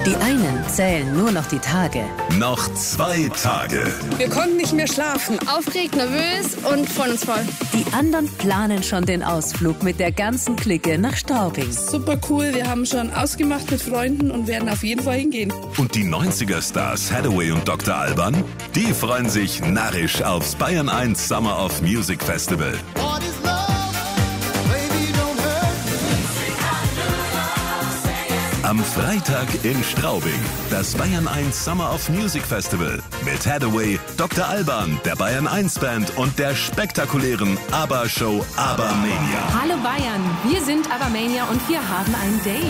Die einen zählen nur noch die Tage. Noch 2 Tage. Wir konnten nicht mehr schlafen. Aufgeregt, nervös und freuen uns voll. Die anderen planen schon den Ausflug mit der ganzen Clique nach Straubing. Super cool. Wir haben schon ausgemacht mit Freunden und werden auf jeden Fall hingehen. Und die 90er-Stars Hathaway und Dr. Alban, die freuen sich narrisch aufs Bayern 1 Summer of Music Festival. Am Freitag in Straubing, das Bayern 1 Summer of Music Festival mit Hathaway, Dr. Alban, der Bayern 1 Band und der spektakulären ABBA-Show ABBA-Mania. Hallo Bayern, wir sind ABBA-Mania und wir haben ein Date.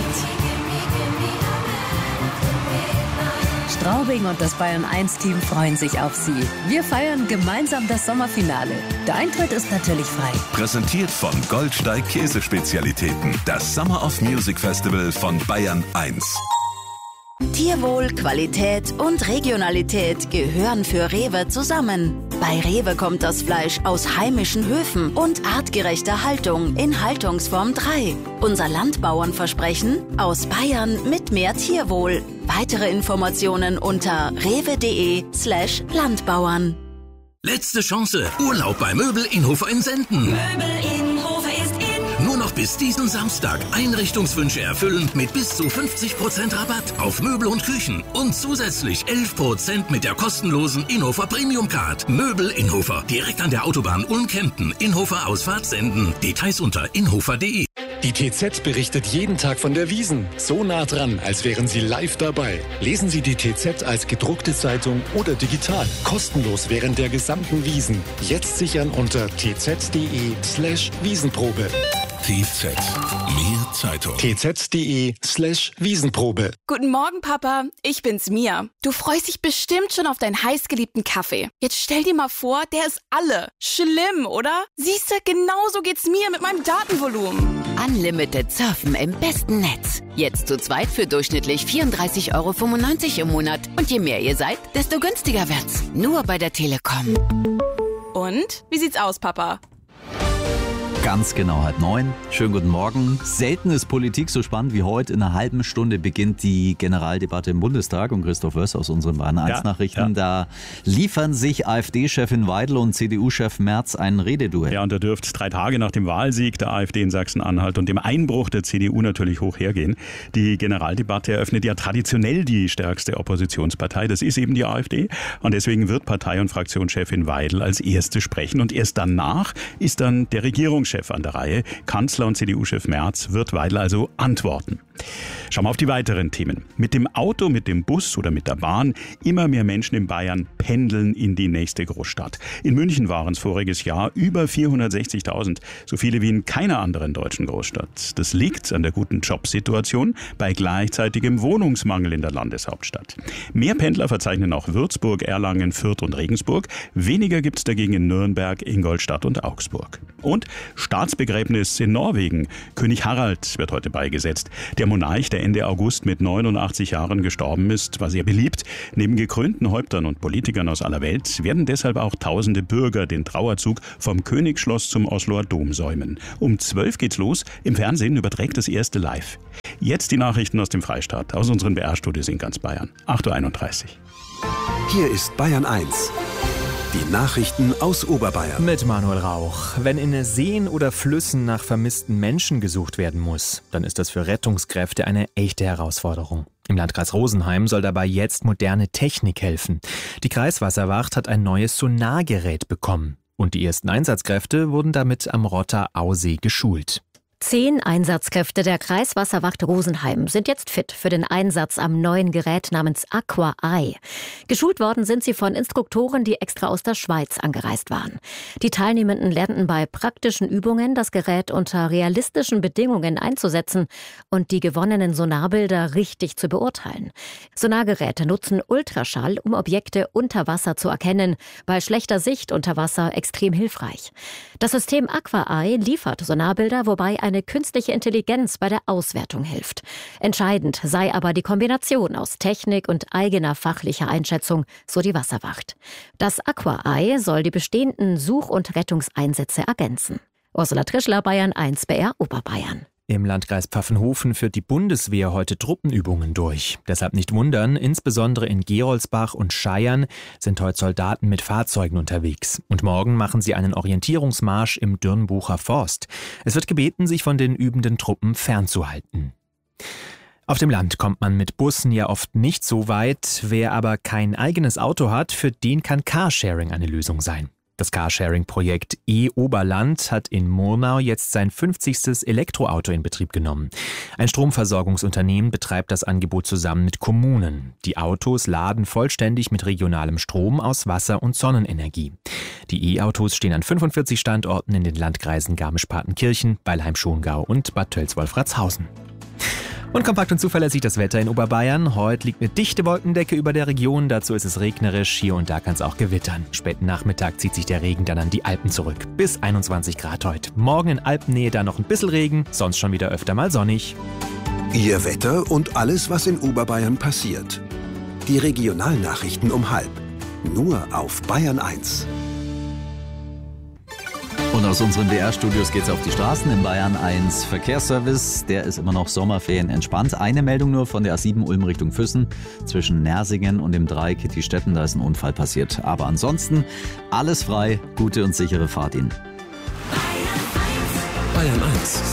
Straubing und das Bayern 1 Team freuen sich auf Sie. Wir feiern gemeinsam das Sommerfinale. Der Eintritt ist natürlich frei. Präsentiert von Goldsteig Käsespezialitäten. Das Summer of Music Festival von Bayern 1. Tierwohl, Qualität und Regionalität gehören für Rewe zusammen. Bei Rewe kommt das Fleisch aus heimischen Höfen und artgerechter Haltung in Haltungsform 3. Unser Landbauernversprechen: aus Bayern mit mehr Tierwohl. Weitere Informationen unter rewe.de/Landbauern. Letzte Chance. Urlaub bei Möbel Inhofer in Senden. Möbel Inhofer ist in. Nur noch bis diesen Samstag Einrichtungswünsche erfüllen mit bis zu 50% Rabatt auf Möbel und Küchen und zusätzlich 11% mit der kostenlosen Inhofer Premium Card. Möbel Inhofer, direkt an der Autobahn Ulm-Kempten. Inhofer Ausfahrt Senden. Details unter inhofer.de. Die TZ berichtet jeden Tag von der Wiesn. So nah dran, als wären Sie live dabei. Lesen Sie die TZ als gedruckte Zeitung oder digital. Kostenlos während der gesamten Wiesn. Jetzt sichern unter tz.de/Wiesenprobe. TZ. Mehr Zeitung. tz.de/Wiesenprobe. Guten Morgen, Papa. Ich bin's, Mia. Du freust dich bestimmt schon auf deinen heißgeliebten Kaffee. Jetzt stell dir mal vor, der ist alle. Schlimm, oder? Siehste, genauso geht's mir mit meinem Datenvolumen. Unlimited Surfen im besten Netz. Jetzt zu zweit für durchschnittlich 34,95 € im Monat. Und je mehr ihr seid, desto günstiger wird's. Nur bei der Telekom. Und? Wie sieht's aus, Papa? Ganz genau 8:30. Schönen guten Morgen. Selten ist Politik so spannend wie heute. In einer halben Stunde beginnt die Generaldebatte im Bundestag. Und Christoph Wöss aus unseren Bayern 1 Nachrichten, da liefern sich AfD-Chefin Weidel und CDU-Chef Merz ein Rededuell. Ja, und da dürfte 3 Tage nach dem Wahlsieg der AfD in Sachsen-Anhalt und dem Einbruch der CDU natürlich hoch hergehen. Die Generaldebatte eröffnet ja traditionell die stärkste Oppositionspartei. Das ist eben die AfD. Und deswegen wird Partei- und Fraktionschefin Weidel als erste sprechen. Und erst danach ist dann der Regierungschef an der Reihe. Kanzler und CDU-Chef Merz wird Weidel also antworten. Schauen wir auf die weiteren Themen. Mit dem Auto, mit dem Bus oder mit der Bahn, immer mehr Menschen in Bayern pendeln in die nächste Großstadt. In München waren es voriges Jahr über 460.000, so viele wie in keiner anderen deutschen Großstadt. Das liegt an der guten Jobsituation bei gleichzeitigem Wohnungsmangel in der Landeshauptstadt. Mehr Pendler verzeichnen auch Würzburg, Erlangen, Fürth und Regensburg. Weniger gibt es dagegen in Nürnberg, Ingolstadt und Augsburg. Und Staatsbegräbnis in Norwegen. König Harald wird heute beigesetzt. Der Monarch, der Ende August mit 89 Jahren gestorben ist, war sehr beliebt. Neben gekrönten Häuptern und Politikern aus aller Welt werden deshalb auch tausende Bürger den Trauerzug vom Königsschloss zum Osloer Dom säumen. Um 12 geht's los. Im Fernsehen überträgt das erste live. Jetzt die Nachrichten aus dem Freistaat, aus unseren BR-Studios in ganz Bayern. 8:31 Uhr. Hier ist Bayern 1. Die Nachrichten aus Oberbayern. Mit Manuel Rauch. Wenn in Seen oder Flüssen nach vermissten Menschen gesucht werden muss, dann ist das für Rettungskräfte eine echte Herausforderung. Im Landkreis Rosenheim soll dabei jetzt moderne Technik helfen. Die Kreiswasserwacht hat ein neues Sonargerät bekommen. Und die ersten Einsatzkräfte wurden damit am Rotter Ausee geschult. 10 Einsatzkräfte der Kreiswasserwacht Rosenheim sind jetzt fit für den Einsatz am neuen Gerät namens Aqua Eye. Geschult worden sind sie von Instruktoren, die extra aus der Schweiz angereist waren. Die Teilnehmenden lernten bei praktischen Übungen, das Gerät unter realistischen Bedingungen einzusetzen und die gewonnenen Sonarbilder richtig zu beurteilen. Sonargeräte nutzen Ultraschall, um Objekte unter Wasser zu erkennen, bei schlechter Sicht unter Wasser extrem hilfreich. Das System Aqua Eye liefert Sonarbilder, wobei eine künstliche Intelligenz bei der Auswertung hilft. Entscheidend sei aber die Kombination aus Technik und eigener fachlicher Einschätzung, so die Wasserwacht. Das Aqua Eye soll die bestehenden Such- und Rettungseinsätze ergänzen. Ursula Trischler, Bayern 1 BR Oberbayern. Im Landkreis Pfaffenhofen führt die Bundeswehr heute Truppenübungen durch. Deshalb nicht wundern, insbesondere in Geroldsbach und Scheiern sind heute Soldaten mit Fahrzeugen unterwegs. Und morgen machen sie einen Orientierungsmarsch im Dürnbucher Forst. Es wird gebeten, sich von den übenden Truppen fernzuhalten. Auf dem Land kommt man mit Bussen ja oft nicht so weit. Wer aber kein eigenes Auto hat, für den kann Carsharing eine Lösung sein. Das Carsharing-Projekt E-Oberland hat in Murnau jetzt sein 50. Elektroauto in Betrieb genommen. Ein Stromversorgungsunternehmen betreibt das Angebot zusammen mit Kommunen. Die Autos laden vollständig mit regionalem Strom aus Wasser- und Sonnenenergie. Die E-Autos stehen an 45 Standorten in den Landkreisen Garmisch-Partenkirchen, Weilheim-Schongau und Bad Tölz-Wolfratshausen. Und kompakt und zuverlässig das Wetter in Oberbayern. Heute liegt eine dichte Wolkendecke über der Region. Dazu ist es regnerisch. Hier und da kann es auch gewittern. Späten Nachmittag zieht sich der Regen dann an die Alpen zurück. Bis 21 Grad heute. Morgen in Alpennähe dann noch ein bisschen Regen. Sonst schon wieder öfter mal sonnig. Ihr Wetter und alles, was in Oberbayern passiert. Die Regionalnachrichten um 12:30. Nur auf Bayern 1. Und aus unseren BR-Studios geht's auf die Straßen im Bayern 1 Verkehrsservice. Der ist immer noch Sommerferien entspannt. Eine Meldung nur von der A7 Ulm Richtung Füssen zwischen Nersingen und dem 3 Kittistetten. Da ist ein Unfall passiert. Aber ansonsten alles frei. Gute und sichere Fahrt Ihnen. Bayern 1.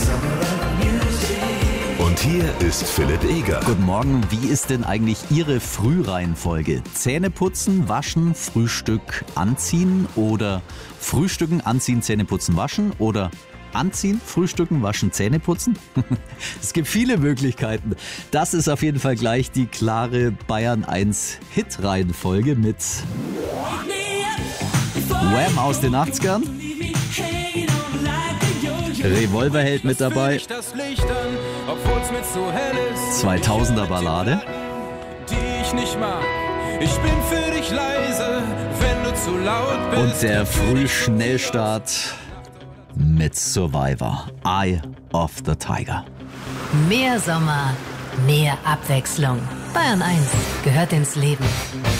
Und hier ist Philipp Eger. Guten Morgen. Wie ist denn eigentlich Ihre Frühreihenfolge? Zähne putzen, waschen, Frühstück, anziehen oder Frühstücken, anziehen, Zähne putzen, waschen oder anziehen, frühstücken, waschen, Zähne putzen? Es gibt viele Möglichkeiten. Das ist auf jeden Fall gleich die klare Bayern 1 Hit-Reihenfolge mit Wham aus den 80ern. Revolverheld mit dabei. 2000er Ballade. Ich bin für dich leise, wenn du zu laut bist. Und der Frühschnellstart mit Survivor. Eye of the Tiger. Mehr Sommer, mehr Abwechslung. Bayern 1 gehört ins Leben.